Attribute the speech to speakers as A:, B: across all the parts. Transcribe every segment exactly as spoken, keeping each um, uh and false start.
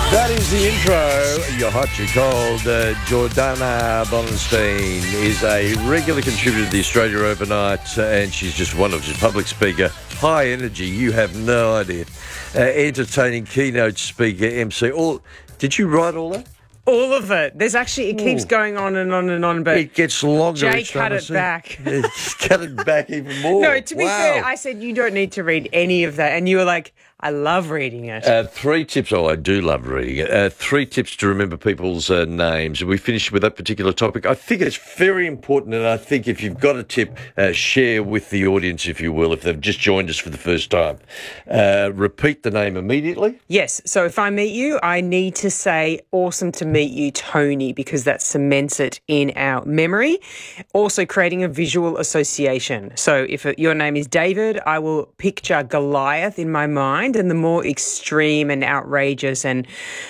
A: That is the intro. You're hot, you're cold. Uh, Jordana Bollenstein is a regular contributor to the Australia Overnight, uh, and she's just wonderful. She's a public speaker, high energy. You have no idea. Uh, entertaining keynote speaker, M C. All. Did you write all that?
B: All of it. There's actually, it keeps
A: Ooh.
B: going on and on and on, but
A: It gets longer.
B: Jay
A: each time
B: cut
A: I
B: it
A: see
B: back.
A: Cut it back even more.
B: No, to be
A: Wow.
B: fair, I said you don't need to read any of that, and you were like, I love reading it.
A: Uh, three tips. Oh, I do love reading it. Uh, three tips to remember people's uh, names. We finished with that particular topic. I think it's very important, and I think if you've got a tip, uh, share with the audience, if you will, if they've just joined us for the first time. Uh, repeat the name immediately.
B: Yes, so if I meet you, I need to say, awesome to meet you, Tony, because that cements it in our memory. Also creating a visual association. So if it, your name is David, I will picture Goliath in my mind. And the more extreme and outrageous and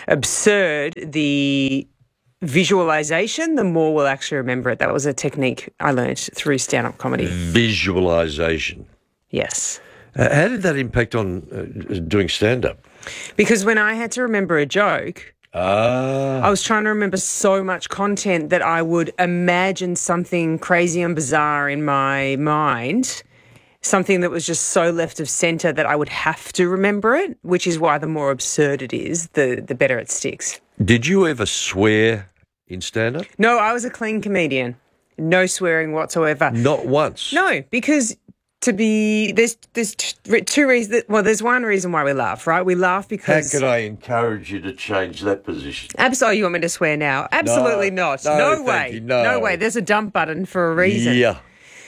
B: absurd the visualization, the more we'll actually remember it. That was a technique I learned through stand-up comedy.
A: Visualization.
B: Yes.
A: Uh, how did that impact on uh, doing stand-up?
B: Because when I had to remember a joke,
A: Ah.
B: I was trying to remember so much content that I would imagine something crazy and bizarre in my mind, something that was just so left of centre that I would have to remember it, which is why the more absurd it is, the, the better it sticks.
A: Did you ever swear in stand-up?
B: No, I was a clean comedian. No swearing whatsoever.
A: Not once.
B: No, because to be, there's there's t- two reasons. Well, there's one reason why we laugh, right? We laugh
A: How
B: because...
A: could I encourage you to change that position?
B: Absolutely, you want me to swear now? Absolutely
A: No,
B: not.
A: no,
B: No,
A: thank
B: way.
A: you, no.
B: way. There's a dump button for a reason.
A: Yeah.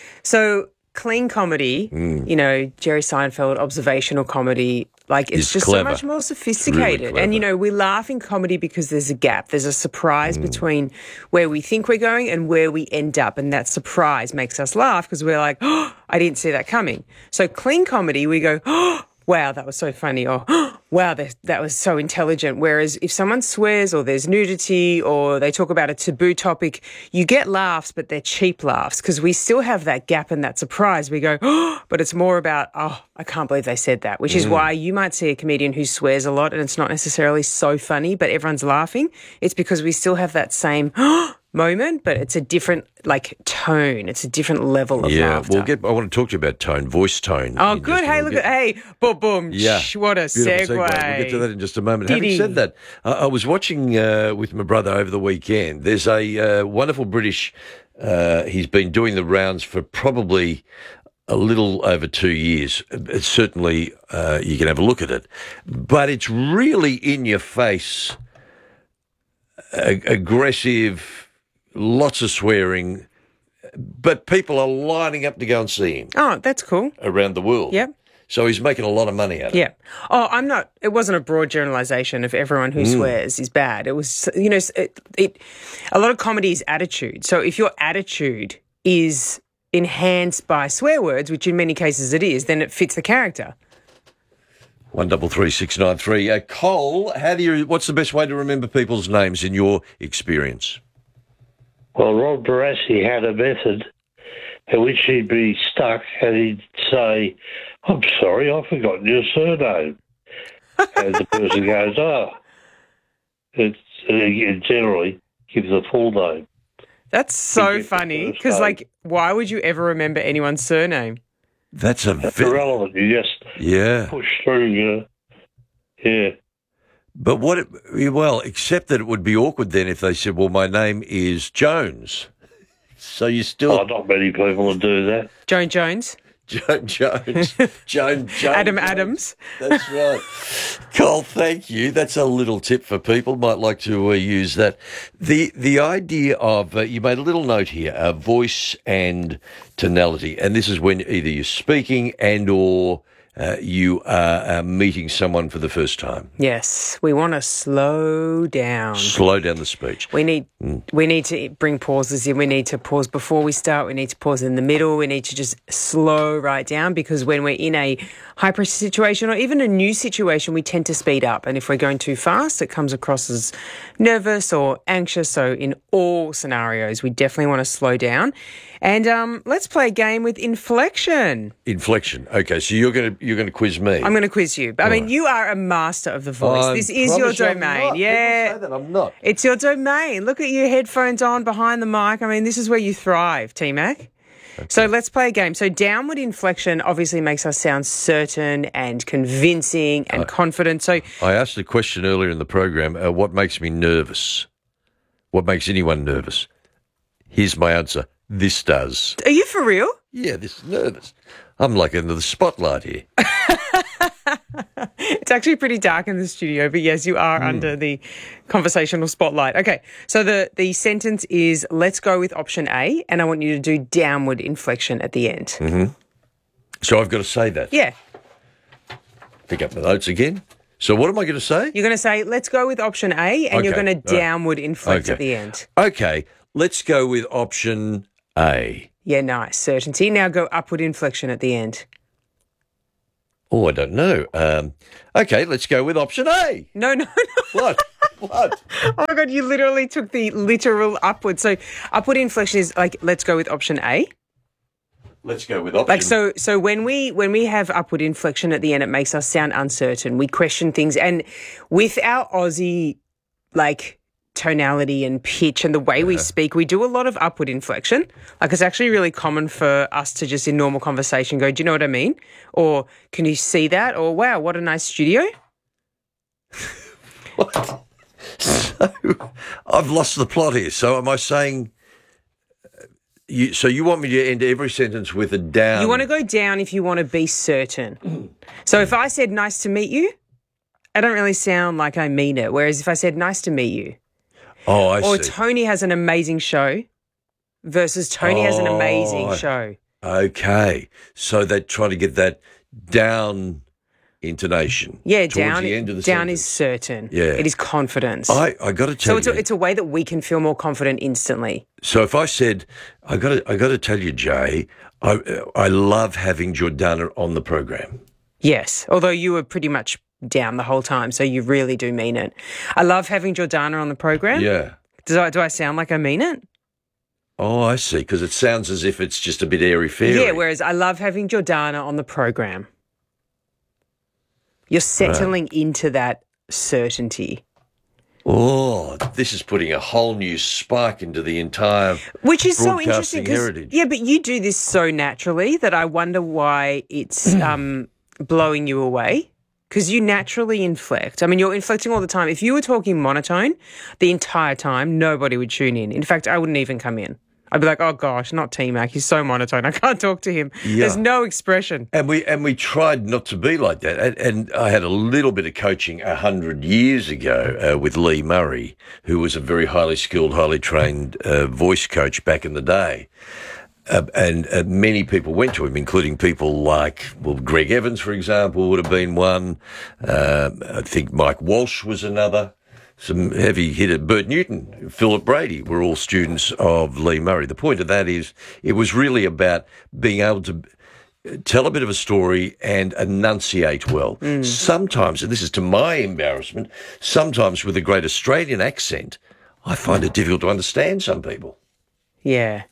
B: So clean comedy,
A: Mm.
B: you know, Jerry Seinfeld, observational comedy, like it's
A: It's
B: just
A: clever.
B: so much more sophisticated.
A: Really
B: and, you
A: clever.
B: know, we laugh in comedy because there's a gap. There's a surprise
A: Mm.
B: between where we think we're going and where we end up. And that surprise makes us laugh because we're like, oh, I didn't see that coming. So clean comedy, we go, oh, wow, that was so funny, or oh, wow, that, that was so intelligent. Whereas if someone swears or there's nudity or they talk about a taboo topic, you get laughs, but they're cheap laughs because we still have that gap and that surprise. We go, oh, but it's more about, oh, I can't believe they said that, which is why you might see a comedian who swears a lot and it's not necessarily so funny, but everyone's laughing. It's because we still have that same oh, moment, but it's a different like tone. It's a different level of
A: Yeah,
B: laughter.
A: we'll get. I want to talk to you about tone, voice tone.
B: Oh,
A: in
B: good.
A: just a
B: Hey,
A: little
B: look
A: bit.
B: at, hey, boom, boom.
A: Yeah.
B: Shh, what a
A: Beautiful
B: segue.
A: We'll get to that in just a moment.
B: Diddy.
A: Having said that, I, I was watching uh, with my brother over the weekend. There's a uh, wonderful British. Uh, he's been doing the rounds for probably a little over two years. It's certainly, uh, you can have a look at it, but it's really in your face, ag- aggressive. Lots of swearing, but people are lining up to go and see him
B: Oh, that's cool.
A: around the world.
B: Yep.
A: So he's making a lot of money out of it.
B: Yeah. Oh, I'm not, it wasn't a broad generalization of everyone who swears is bad. It was, you know, it, it, a lot of comedy is attitude. So if your attitude is enhanced by swear words, which in many cases it is, then it fits the character.
A: One double three six nine three. Uh, Cole, how do you? What's the best way to remember people's names in your experience?
C: Well, Rob Barassi had a method in which he'd be stuck and he'd say, I'm sorry, I've forgotten your surname. And the person goes, oh. It's, it generally gives a full name.
B: That's so
C: Give it the
B: funny
C: first
B: because,
C: name.
B: like, why would you ever remember anyone's surname?
A: That's a
C: That's
A: ve-
C: irrelevant. You just
A: yeah.
C: push through, you know. Yeah.
A: But what? It, well, except that it would be awkward then if they said, "Well, my name is Jones." So you still
C: Oh, not many people will do that.
B: Joan Jones?
A: Joan Jones, Joan Jones,
B: Adam Adams.
A: That's right. Cole, thank you. That's a little tip for people. Might like to uh, use that. The the idea of, uh, you made a little note here, uh, voice and tonality. And this is when either you're speaking and or uh, you are uh, meeting someone for the first time.
B: Yes. We want to slow down.
A: Slow down the speech.
B: We need we need to bring pauses in. We need to pause before we start. We need to pause in the middle. We need to just slow right down because when we're in a high pressure situation or even a new situation, we tend to speed up. And if we're going too fast, it comes across as nervous or anxious. So in all scenarios, we definitely want to slow down. And um, let's play a game with inflection.
A: Inflection. Okay, so you're going to you're going to quiz me.
B: I'm going to quiz you. I mean, you are a master of the voice.
A: I
B: this is your
A: promise you I'm
B: domain.
A: not.
B: Yeah.
A: People say that I'm not.
B: It's your domain. Look at your headphones on behind the mic. I mean, this is where you thrive, T-Mac. Okay. So let's play a game. So downward inflection obviously makes us sound certain and convincing and uh, confident. So
A: I asked a question earlier in the program, uh, what makes me nervous? What makes anyone nervous? Here's my answer. This does.
B: Are you for real?
A: Yeah, this is nervous. I'm like under the spotlight here.
B: It's actually pretty dark in the studio, but yes, you are mm. under the conversational spotlight. Okay, so the, the sentence is, let's go with option A, and I want you to do downward inflection at the end.
A: Mm-hmm. So I've got to say that?
B: Yeah.
A: Pick up the notes again. So what am I going to say?
B: You're going to say, let's go with option A, and
A: okay.
B: you're going to downward
A: right.
B: inflect
A: okay.
B: at the end.
A: Okay, let's go with option A.
B: Yeah, nice. Certainty. Now go upward inflection at the end.
A: Oh, I don't know. Um, okay, let's go with option A.
B: No, no, no.
A: What? What?
B: Oh, my God, you literally took the literal upward. So upward inflection is like, let's go with option A.
A: Let's go with option.
B: Like so, so when we when we have upward inflection at the end, it makes us sound uncertain. We question things, and with our Aussie like tonality and pitch and the way we speak, we do a lot of upward inflection. Like it's actually really common for us to just in normal conversation go, "Do you know what I mean?" Or "Can you see that?" Or "Wow, what a nice studio."
A: What? So I've lost the plot here. So am I saying? You, so you want me to end every sentence with a down?
B: You want to go down if you want to be certain. So if I said nice to meet you, I don't really sound like I mean it. Whereas if I said nice to meet you,
A: oh, I
B: or
A: see.
B: Tony has an amazing show versus Tony oh, has an amazing show.
A: Okay, so they try to get that down intonation.
B: Yeah,
A: towards
B: down.
A: The end of the
B: down
A: sentence.
B: is certain.
A: Yeah,
B: it is confidence.
A: I I got to tell
B: so it's
A: you.
B: So it's a way that we can feel more confident instantly.
A: So if I said, I got to I got to tell you, Jay, I I love having Jordana on the program.
B: Yes, although you were pretty much down the whole time, so you really do mean it. I love having Jordana on the program.
A: Yeah.
B: Do I do I sound like I mean it?
A: Oh, I see. Because it sounds as if it's just a bit airy fairy.
B: Yeah. Whereas I love having Jordana on the program. You're settling right. into that certainty.
A: Oh, this is putting a whole new spark into the entire
B: Which is so interesting.
A: Heritage.
B: Yeah, but you do this so naturally that I wonder why it's um, blowing you away. Because you naturally inflect. I mean, you're inflecting all the time. If you were talking monotone the entire time, nobody would tune in. In fact, I wouldn't even come in. I'd be like, oh gosh, not T-Mac. He's so monotone. I can't talk to him. Yeah. There's no expression.
A: And we and we tried not to be like that. And, and I had a little bit of coaching a hundred years ago uh, with Lee Murray, who was a very highly skilled, highly trained uh, voice coach back in the day. Uh, and uh, many people went to him, including people like, well, Greg Evans, for example, would have been one. Uh, I think Mike Walsh was another. Some heavy hitter, Bert Newton, Philip Brady, were all students of Lee Murray. The point of that is it was really about being able to tell a bit of a story and enunciate well. Mm. Sometimes, and this is to my embarrassment, sometimes with a great Australian accent, I find it difficult to understand some people.
B: Yeah.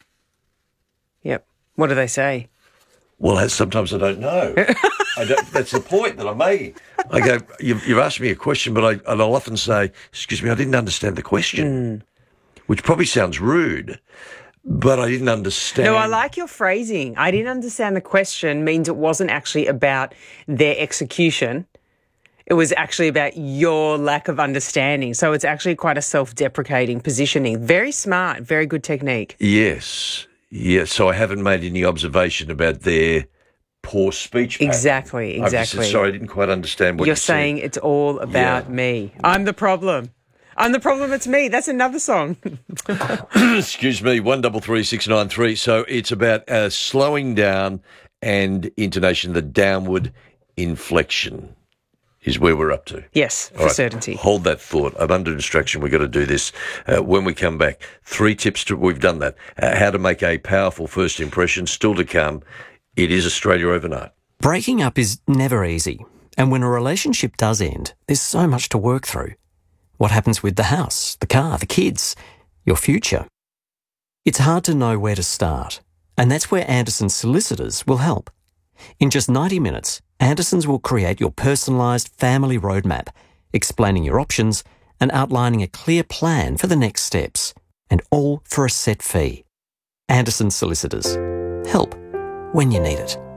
B: Yep. What do they say?
A: Well, sometimes I don't know. I don't, that's the point that I'm making. I go, you've, you've asked me a question, but I, and I'll often say, excuse me, I didn't understand the question, mm. which probably sounds rude, but I didn't understand.
B: No, I like your phrasing. I didn't understand the question means it wasn't actually about their execution. It was actually about your lack of understanding. So it's actually quite a self-deprecating positioning. Very smart, very good technique.
A: Yes. Yes, so I haven't made any observation about their poor speech pattern.
B: Exactly, exactly.
A: I've just said, sorry, I didn't quite understand what
B: You're
A: you
B: saying
A: said.
B: It's all about yeah. me. I'm the problem. I'm the problem, it's me. That's another song.
A: Excuse me, one double three six nine three. So it's about uh, slowing down and intonation, the downward inflection is where we're up to.
B: Yes, for
A: right,
B: certainty.
A: Hold that thought. I'm under distraction. We've got to do this. Uh, when we come back, three tips to, we've done that. Uh, how to make a powerful first impression. Still to come. It is Australia Overnight.
D: Breaking up is never easy, and when a relationship does end, there's so much to work through. What happens with the house, the car, the kids, your future? It's hard to know where to start, and that's where Anderson's solicitors will help. In just ninety minutes, Anderson's will create your personalised family roadmap, explaining your options and outlining a clear plan for the next steps, and all for a set fee. Anderson's Solicitors. Help when you need it.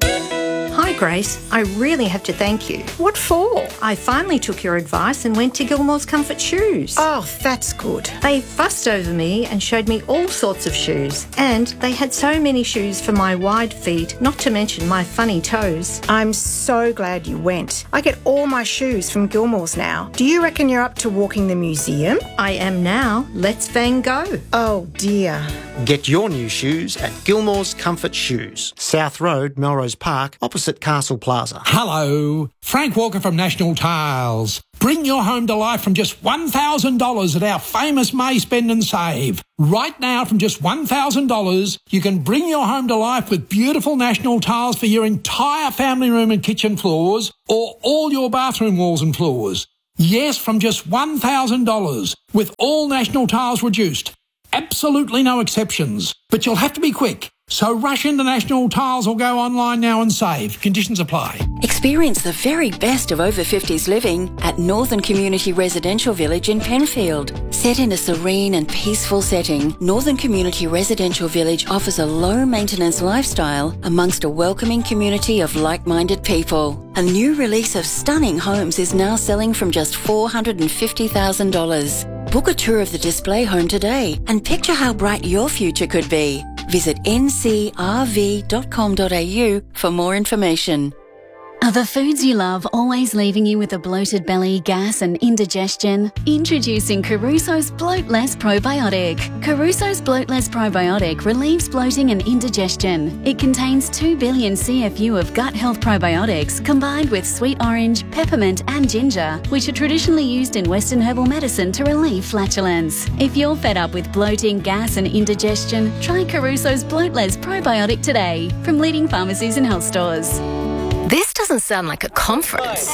E: Hi Grace, I really have to thank you.
F: What for?
E: I finally took your advice and went to Gilmore's Comfort Shoes.
F: Oh, that's good.
E: They fussed over me and showed me all sorts of shoes, and they had so many shoes for my wide feet, not to mention my funny toes.
F: I'm so glad you went. I get all my shoes from Gilmore's now. Do you reckon you're up to walking the museum?
E: I am now. Let's Van go.
F: Oh dear.
G: Get your new shoes at Gilmore's Comfort Shoes, South Road, Melrose Park, opposite Castle Plaza.
H: Hello, Frank Walker from National Tiles. Bring your home to life from just one thousand dollars at our famous May Spend and Save. Right now, from just one thousand dollars, you can bring your home to life with beautiful National Tiles for your entire family room and kitchen floors, or all your bathroom walls and floors. Yes, from just one thousand dollars, with all National Tiles reduced. Absolutely no exceptions, but you'll have to be quick. So rush into National Tiles or go online now and save. Conditions apply.
I: Experience the very best of over fifties living at Northern Community Residential Village in Penfield. Set in a serene and peaceful setting, Northern Community Residential Village offers a low-maintenance lifestyle amongst a welcoming community of like-minded people. A new release of stunning homes is now selling from just four hundred fifty thousand dollars. Book a tour of the display home today and picture how bright your future could be. Visit n c r v dot com dot a u for more information.
J: Are the foods you love always leaving you with a bloated belly, gas and indigestion? Introducing Caruso's Bloatless Probiotic. Caruso's Bloatless Probiotic relieves bloating and indigestion. It contains two billion C F U of gut health probiotics combined with sweet orange, peppermint and ginger, which are traditionally used in Western herbal medicine to relieve flatulence. If you're fed up with bloating, gas and indigestion, try Caruso's Bloatless Probiotic today from leading pharmacies and health stores.
K: This doesn't sound like a conference.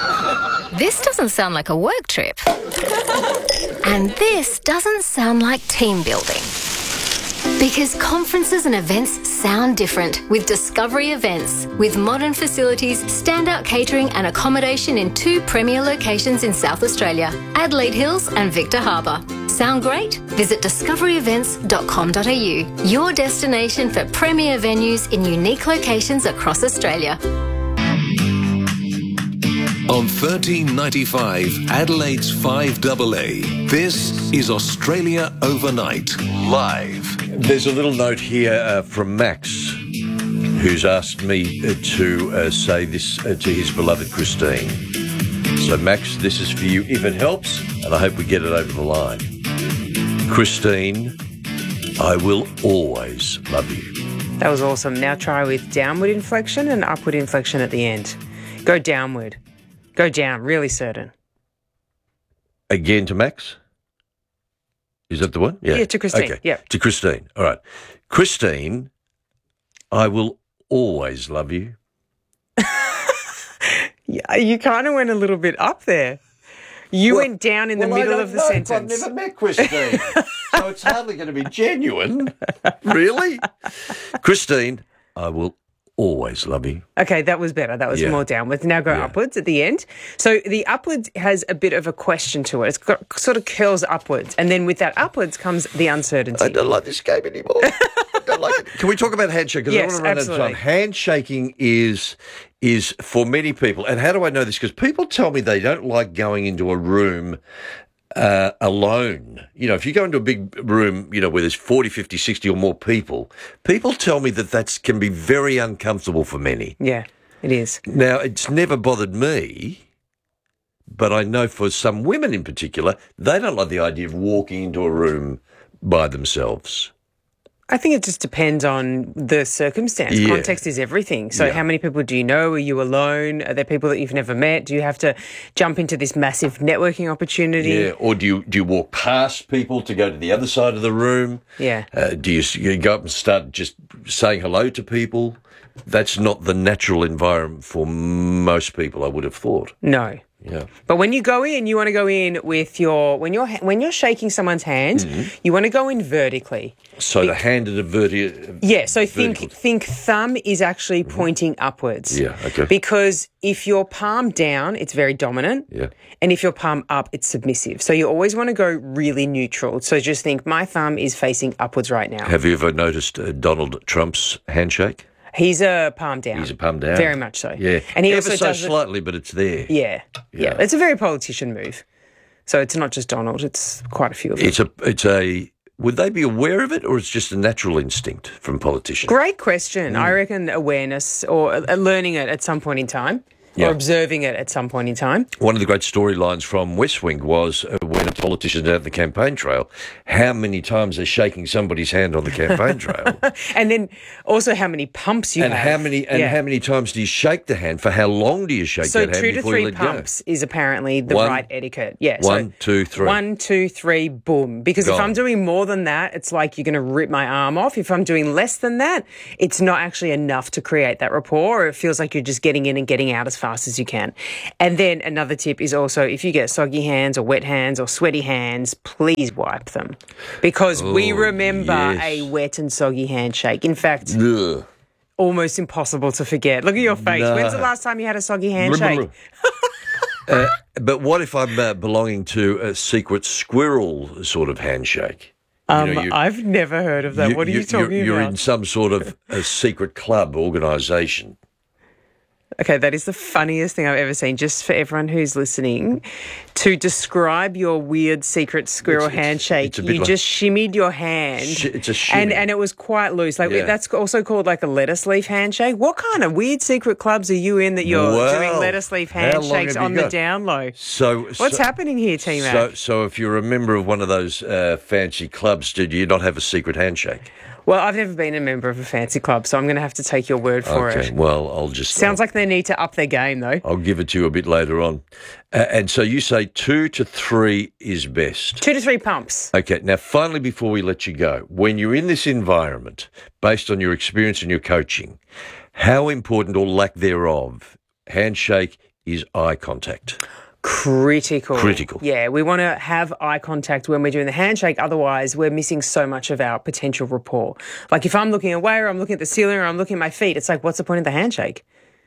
K: This doesn't sound like a work trip. And this doesn't sound like team building. Because conferences and events sound different with Discovery Events. With modern facilities, standout catering and accommodation in two premier locations in South Australia, Adelaide Hills and Victor Harbour. Sound great? Visit discovery events dot com dot a u, your destination for premier venues in unique locations across Australia.
L: On thirteen ninety-five, Adelaide's five A A, this is Australia Overnight, live.
A: There's a little note here uh, from Max, who's asked me uh, to uh, say this uh, to his beloved Christine. So, Max, this is for you, if it helps, and I hope we get it over the line. Christine, I will always love you.
B: That was awesome. Now try with downward inflection and upward inflection at the end. Go downward. Go down, really certain.
A: Again to Max? Is that the one?
B: Yeah, to Christine.
A: Okay.
B: Yeah.
A: To Christine. All right. Christine, I will always love you.
B: Yeah, you kind of went a little bit up there. You
A: well,
B: went down in
A: well,
B: the middle
A: I don't
B: of the
A: know,
B: sentence.
A: I've never met Christine, so it's hardly going to be genuine. Really? Christine, I will always love you.
B: Okay, that was better. That was
A: Yeah.
B: more downwards. Now go
A: Yeah.
B: upwards at the end. So the upwards has a bit of a question to it. It's got, sort of curls upwards. And then with that upwards comes the uncertainty.
A: I don't like this game anymore. I don't like it. Can we talk about handshake? Because
B: Yes,
A: I want to run out of
B: absolutely.
A: time. Handshaking is is for many people, and how do I know this? Because people tell me they don't like going into a room uh, alone. You know, if you go into a big room, you know, where there's forty, fifty, sixty or more people, people tell me that that can be very uncomfortable for many.
B: Yeah, it is.
A: Now, it's never bothered me, but I know for some women in particular, they don't like the idea of walking into a room by themselves.
B: I think it just depends on the circumstance.
A: Yeah.
B: Context is everything. So
A: Yeah.
B: how many people do you know? Are you alone? Are there people that you've never met? Do you have to jump into this massive networking opportunity?
A: Yeah, or do you do you walk past people to go to the other side of the room?
B: Yeah.
A: Uh, do you, you go up and start just saying hello to people? that's not the natural environment for most people, I would have thought.
B: No.
A: Yeah.
B: But when you go in, you want to go in with your when you're when you're shaking someone's hand, mm-hmm. you want to go in vertically.
A: So Be- the hand at a verti-
B: yeah. So think
A: vertical.
B: think thumb is actually mm-hmm. pointing upwards.
A: Yeah. Okay.
B: Because if your palm down, it's very dominant.
A: Yeah.
B: And if your palm up, it's submissive. So you always want to go really neutral. So just think, my thumb is facing upwards right now.
A: Have you ever noticed uh, Donald Trump's handshake?
B: He's a palm down.
A: He's a palm down.
B: Very much so.
A: Yeah.
B: And he
A: Ever
B: also
A: so
B: does
A: slightly,
B: it,
A: but it's there.
B: Yeah. yeah. Yeah. It's a very politician move. So it's not just Donald, it's quite a few of them.
A: It's a, it's a, would they be aware of it, or it's just a natural instinct from politicians?
B: Great question. Mm. I reckon awareness or uh, learning it at some point in time.
A: Yeah.
B: Or observing it at some point in time.
A: One of the great storylines from West Wing was uh, when a politician is out the campaign trail, how many times they're shaking somebody's hand on the campaign trail.
B: And then also how many pumps you
A: and
B: have.
A: How many, and
B: yeah.
A: how many times do you shake the hand? For how long do you shake
B: so
A: that hand
B: two to
A: before
B: three
A: you let
B: pumps
A: go?
B: is apparently the
A: one,
B: right etiquette. Yeah.
A: One,
B: so
A: two, three.
B: One, two, three, boom. Because
A: Gone.
B: if I'm doing more than that, it's like you're going to rip my arm off. If I'm doing less than that, it's not actually enough to create that rapport, or it feels like you're just getting in and getting out as fast as you can. And then another tip is also, if you get soggy hands or wet hands or sweaty hands, please wipe them. Because
A: oh,
B: we remember
A: yes.
B: a wet and soggy handshake. In fact,
A: Ugh.
B: almost impossible to forget. Look at your face.
A: No.
B: When's the last time you had a soggy handshake?
A: uh, but what if I'm uh, belonging to a secret squirrel sort of handshake?
B: Um,
A: you know,
B: I've never heard of that.
A: You,
B: what are you,
A: you
B: talking
A: you're,
B: about?
A: You're in some sort of a secret club organisation.
B: Okay, that is the funniest thing I've ever seen. Just for everyone who's listening, to describe your weird secret squirrel
A: it's, it's,
B: handshake,
A: it's a bit
B: you
A: like,
B: just shimmied your hand.
A: Sh- it's a shimmy.
B: And, and it was quite loose. Like
A: yeah.
B: that's also called like a lettuce leaf handshake. What kind of weird secret clubs are you in that you're
A: well,
B: doing lettuce leaf handshakes on the down low?
A: So
B: What's
A: so,
B: happening here, T-Mac?
A: So, so if you're a member of one of those uh, fancy clubs, did you not have a secret handshake?
B: Well, I've never been a member of a fancy club, so I'm going to have to take your word for
A: okay,
B: it.
A: well, I'll just...
B: Sounds
A: I'll,
B: like they need to up their game, though.
A: I'll give it to you a bit later on. Uh, and so you say two to three is best.
B: Two to three pumps.
A: Okay, now finally, before we let you go, when you're in this environment, based on your experience and your coaching, how important or lack thereof, handshake is eye contact?
B: Critical.
A: Critical.
B: Yeah, we want to have eye contact when we're doing the handshake. Otherwise, we're missing so much of our potential rapport. Like if I'm looking away or I'm looking at the ceiling or I'm looking at my feet, it's like, what's the point of the handshake?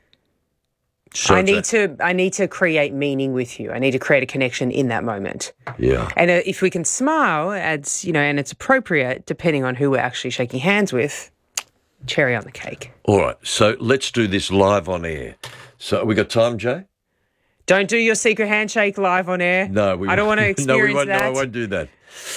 B: So I need to I need to create meaning with you. I need to create a connection in that moment.
A: Yeah.
B: And uh, if we can smile, adds, you know, and it's appropriate depending on who we're actually shaking hands with, cherry on the cake.
A: All right, so let's do this live on air. So we got time, Jay?
B: Don't do your secret handshake live on air.
A: No, we
B: I don't want to experience
A: no, we won't,
B: that.
A: No, I won't do that.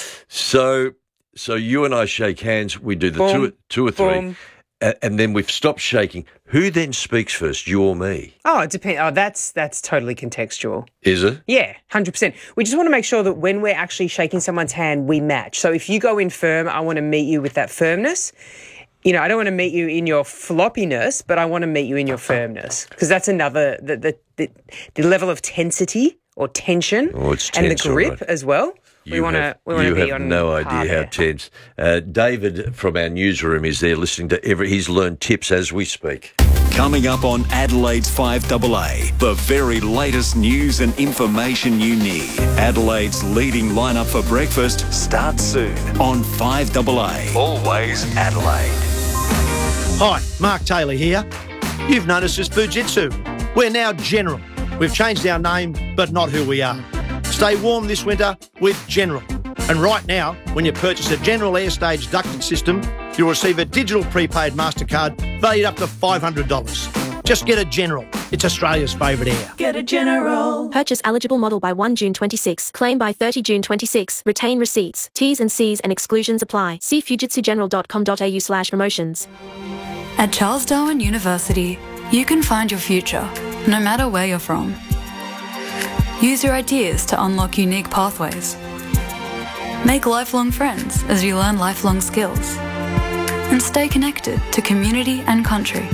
A: So, so you and I shake hands. We do the
B: Boom,
A: two, two or three,
B: boom.
A: and, and then we've stopped shaking. Who then speaks first, you or me?
B: Oh, it depends. Oh, that's that's totally contextual.
A: Is it?
B: Yeah, one hundred percent. We just want to make sure that when we're actually shaking someone's hand, we match. So if you go in firm, I want to meet you with that firmness. You know, I don't want to meet you in your floppiness, but I want to meet you in your firmness, because that's another, the, the the the level of tensity or tension
A: oh, it's
B: and
A: tense,
B: the grip
A: right.
B: as well.
A: You
B: we want to we want to be
A: have
B: on
A: no
B: par
A: idea how
B: there.
A: tense. Uh, David from our newsroom is there listening to every. He's learned tips as we speak.
L: Coming up on Adelaide's five A A, the very latest news and information you need. Adelaide's leading lineup for breakfast starts soon on five A A. Always Adelaide.
G: Hi, Mark Taylor here. You've noticed us Fujitsu. We're now General. We've changed our name, but not who we are. Stay warm this winter with General. And right now, when you purchase a General Airstage ducted system, you'll receive a digital prepaid MasterCard valued up to five hundred dollars. Just get a General. It's Australia's favourite air.
M: Get a General. Purchase eligible model by first June twenty-six. Claim by thirtieth June twenty-six. Retain receipts. T's and C's and exclusions apply. See fujitsu general dot com dot a u slash promotions.
N: At Charles Darwin University, you can find your future, no matter where you're from. Use your ideas to unlock unique pathways. Make lifelong friends as you learn lifelong skills. And stay connected to community and country.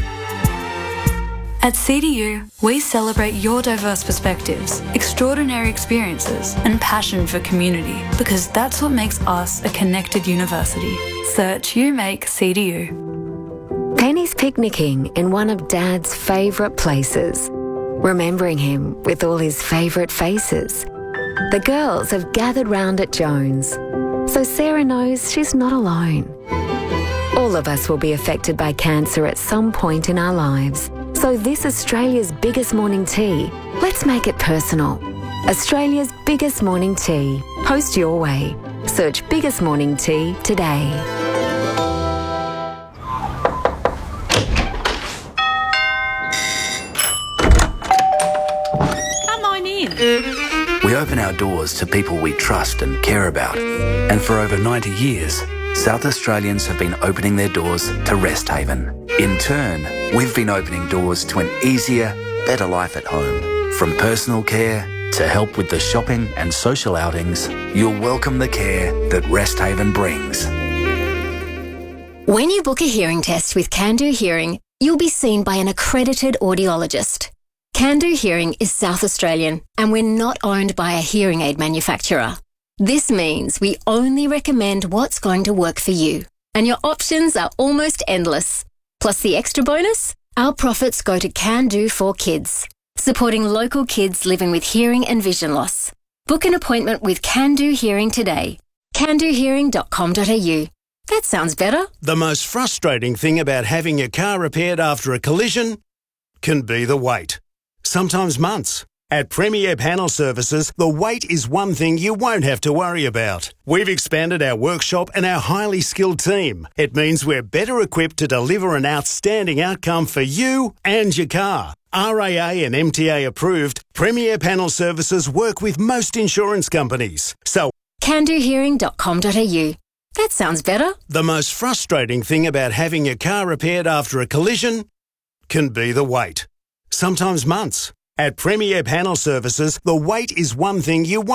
N: At C D U, we celebrate your diverse perspectives, extraordinary experiences, and passion for community, because that's what makes us a connected university. Search U Make C D U.
O: Penny's picnicking in one of Dad's favourite places, remembering him with all his favourite faces. The girls have gathered round at Jones, so Sarah knows she's not alone. All of us will be affected by cancer at some point in our lives. So this Australia's biggest morning tea, let's make it personal. Australia's biggest morning tea. Post your way. Search Biggest Morning Tea today.
P: Come on in.
Q: We open our doors to people we trust and care about. And for over ninety years, South Australians have been opening their doors to Rest Haven. In turn, we've been opening doors to an easier, better life at home. From personal care to help with the shopping and social outings, you'll welcome the care that Rest Haven brings.
K: When you book a hearing test with Can Do Hearing, you'll be seen by an accredited audiologist. Can Do Hearing is South Australian, and we're not owned by a hearing aid manufacturer. This means we only recommend what's going to work for you, and your options are almost endless. Plus the extra bonus, our profits go to Can Do for Kids, supporting local kids living with hearing and vision loss. Book an appointment with Can Do Hearing today. can do hearing dot com dot a u. That sounds better.
G: The most frustrating thing about having your car repaired after a collision can be the wait. Sometimes months. At Premier Panel Services, the wait is one thing you won't have to worry about. We've expanded our workshop and our highly skilled team. It means we're better equipped to deliver an outstanding outcome for you and your car. R A A and M T A approved, Premier Panel Services work with most insurance companies. So,
K: can do hearing dot com dot a u. That sounds better.
G: The most frustrating thing about having your car repaired after a collision can be the wait. Sometimes months. At Premier Panel Services, the wait is one thing you won't